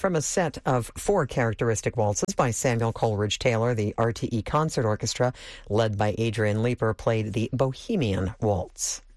From a set of 4 characteristic waltzes by Samuel Coleridge Taylor, the RTE Concert Orchestra, led by Adrian Leeper, played the Bohemian Waltz.